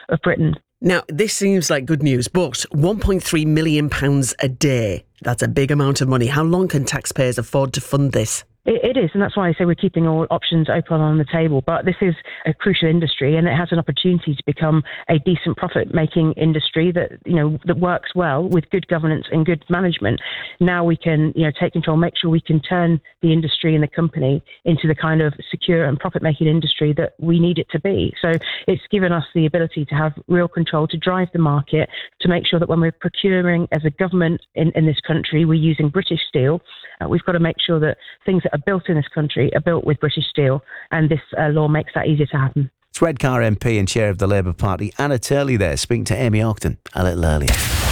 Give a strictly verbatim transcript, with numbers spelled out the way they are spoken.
of Britain. Now, this seems like good news, but one point three million pounds a day, that's a big amount of money. How long can taxpayers afford to fund this? It is, and that's why I say we're keeping all options open on the table. But this is a crucial industry, and it has an opportunity to become a decent profit-making industry that, you know, that works well with good governance and good management. Now we can, you know, take control, make sure we can turn the industry and the company into the kind of secure and profit-making industry that we need it to be. So it's given us the ability to have real control, to drive the market, to make sure that when we're procuring as a government in, in this country, we're using British steel. Uh, we've got to make sure that things that are built in this country are built with British steel, and this uh, law makes that easier to happen. It's Redcar M P and Chair of the Labour Party, Anna Turley there, speaking to Amy Octon a little earlier.